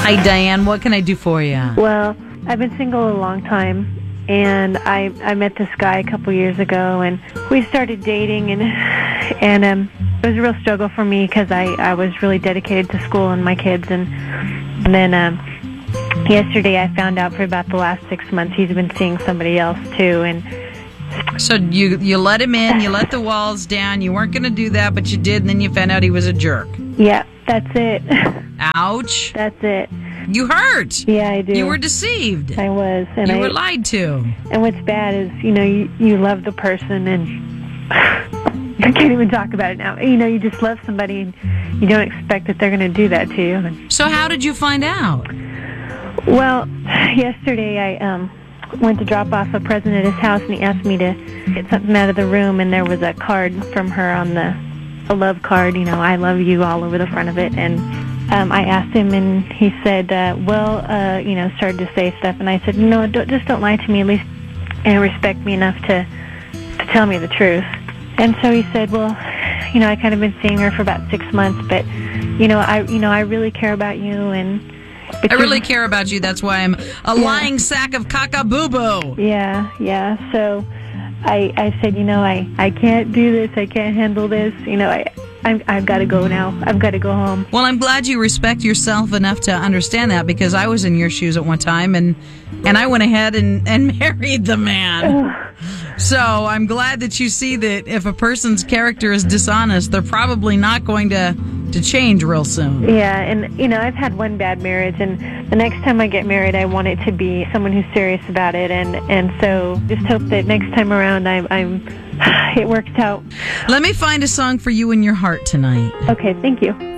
Hi, Diane. What can I do for you? Well, I've been single a long time, and I met this guy a couple years ago, and we started dating, and it was a real struggle for me because I was really dedicated to school and my kids, and then yesterday I found out for about the last 6 months he's been seeing somebody else too, and so you let him in, you let the walls down, you weren't going to do that, but you did, and then you found out he was a jerk. yeah, that's it. Ouch. That's it. You hurt. Yeah, I do. You were deceived. I was. And you were lied to. And what's bad is, you love the person and I can't even talk about it now. You just love somebody and you don't expect that they're going to do that to you. So how did you find out? Well, yesterday I went to drop off a present at his house, and he asked me to get something out of the room, and there was a card from her on a love card, I love you all over the front of it, and I asked him, and he said, started to say stuff, and I said, no, don't lie to me, at least respect me enough to tell me the truth. And so he said, well, I kind of been seeing her for about 6 months, but, I really care about you, and I really care about you. That's why I'm a lying sack of caca-boo-boo. Yeah. So I said, I can't do this. I can't handle this. I've got to go now. I've got to go home. Well, I'm glad you respect yourself enough to understand that, because I was in your shoes at one time, and I went ahead and married the man. So I'm glad that you see that if a person's character is dishonest, they're probably not going to change real soon. Yeah, and I've had one bad marriage, and the next time I get married, I want it to be someone who's serious about it, and so just hope that next time around it works out. Let me find a song for you in your heart tonight. Okay, thank you.